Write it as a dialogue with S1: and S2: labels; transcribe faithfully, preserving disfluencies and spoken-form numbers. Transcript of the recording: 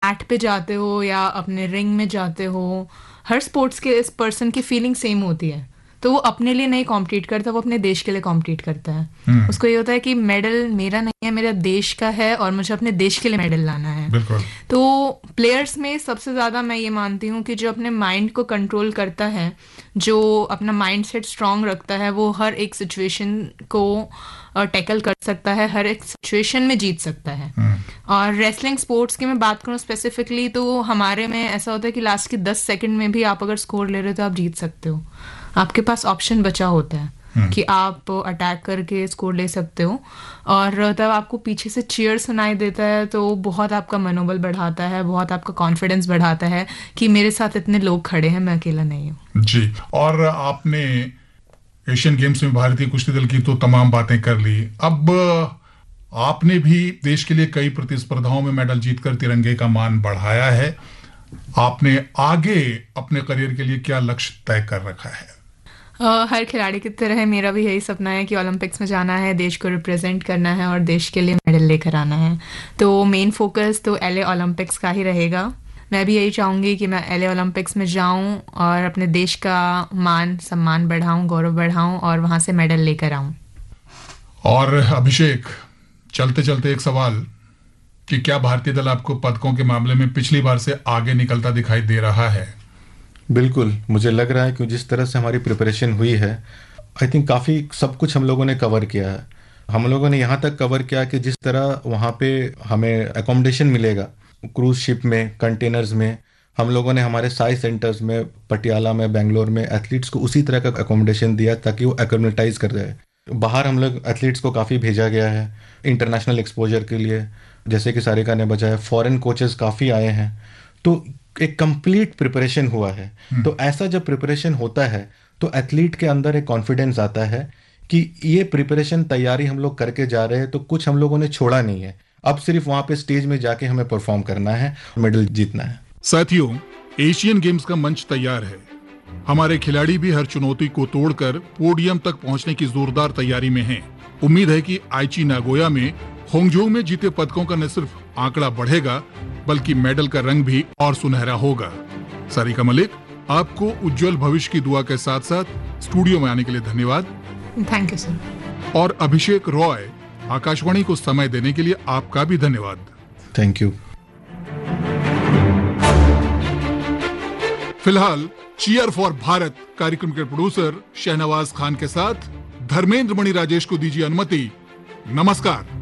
S1: Mat पे जाते हो या अपने रिंग में जाते हो, हर स्पोर्ट्स के इस पर्सन की फीलिंग सेम होती है। तो वो अपने लिए नहीं कॉम्पीट करता, वो अपने देश के लिए कॉम्पीट करता है।
S2: हम्म,
S1: उसको ये होता है कि मेडल मेरा नहीं है, मेरा देश का है और मुझे अपने देश के लिए मेडल लाना है।
S2: बिल्कुल।
S1: तो प्लेयर्स में सबसे ज़्यादा मैं ये मानती हूँ कि जो अपने माइंड को कंट्रोल करता है, जो अपना माइंड सेट स्ट्रांग रखता है, वो हर एक सिचुएशन को टैकल कर सकता है, हर एक सिचुएशन में जीत सकता है।
S2: हम्म,
S1: और रेसलिंग स्पोर्ट्स की मैं बात करूँ स्पेसिफिकली, तो हमारे में ऐसा होता है कि लास्ट के दस सेकंड में भी आप अगर स्कोर ले रहे हो तो आप जीत सकते हो। आपके पास ऑप्शन बचा होता है
S2: हम्म,
S1: कि आप अटैक करके स्कोर ले सकते हो, और तब आपको पीछे से चीयर सुनाई देता है तो बहुत आपका मनोबल बढ़ाता है, बहुत आपका कॉन्फिडेंस बढ़ाता है कि मेरे साथ इतने लोग खड़े हैं, मैं अकेला नहीं हूँ।
S2: जी। और आपने एशियन गेम्स में भारतीय कुश्ती दल की तो तमाम बातें कर ली, अब आपने भी देश के लिए कई प्रतिस्पर्धाओं में मेडल जीतकर तिरंगे का मान बढ़ाया है। आपने आगे अपने करियर के लिए क्या लक्ष्य तय कर रखा है?
S1: अ, हर खिलाड़ी की तरह मेरा भी यही सपना है कि ओलंपिक्स में जाना है, देश को रिप्रेजेंट करना है और देश के लिए मेडल लेकर आना है। तो मेन फोकस तो एलए ओलंपिक्स का ही रहेगा। मैं भी यही चाहूँगी कि मैं एलए ओलंपिक्स में जाऊँ और अपने देश का मान सम्मान बढ़ाऊँ, गौरव बढ़ाऊँ और वहाँ से मेडल लेकर आऊँ।
S2: और अभिषेक, चलते चलते एक सवाल कि क्या भारतीय दल आपको पदकों के मामले में पिछली बार से आगे निकलता दिखाई दे रहा है?
S3: बिल्कुल, मुझे लग रहा है कि जिस तरह से हमारी प्रिपरेशन हुई है, आई थिंक काफ़ी सब कुछ हम लोगों ने कवर किया है। हम लोगों ने यहाँ तक कवर किया कि जिस तरह वहाँ पे हमें एकोमोडेशन मिलेगा क्रूज शिप में, कंटेनर्स में, हम लोगों ने हमारे साई सेंटर्स में, पटियाला में, बेंगलोर में एथलीट्स को उसी तरह का एकोमोडेशन दिया ताकि वो एक्लिमेटाइज कर जाए। बाहर हम लोग एथलीट्स को काफ़ी भेजा गया है इंटरनेशनल एक्सपोजर के लिए, जैसे कि सारिका ने बताया, फॉरेन कोचेस काफ़ी आए हैं, तो एक कंप्लीट प्रिपरेशन हुआ है। तो ऐसा जब प्रिपरेशन होता है तो एथलीट के अंदर एक कॉन्फिडेंस आता है कि ये प्रिपरेशन तैयारी हम लोग करके जा रहे हैं तो कुछ हम लोगों ने छोड़ा नहीं है, अब सिर्फ वहां पे स्टेज में जाके हमें परफॉर्म करना है, मेडल जीतना है।
S2: साथियों, एशियन गेम्स का मंच तैयार है। हमारे खिलाड़ी भी हर चुनौती को तोड़कर पोडियम तक पहुंचने की जोरदार तैयारी में हैं। उम्मीद है कि आईची नागोया में होंगजोंग में जीते पदकों का न सिर्फ आंकड़ा बढ़ेगा बल्कि मेडल का रंग भी और सुनहरा होगा। सारिका मलिक, आपको उज्जवल भविष्य की दुआ के साथ साथ स्टूडियो में आने के लिए धन्यवाद।
S1: Thank you sir.
S2: और अभिषेक रॉय, आकाशवाणी को समय देने के लिए आपका भी धन्यवाद।
S3: Thank you.
S2: फिलहाल चीयर फॉर भारत कार्यक्रम के प्रोड्यूसर शहनवाज खान के साथ धर्मेंद्र मणि राजेश को दीजिए अनुमति। नमस्कार।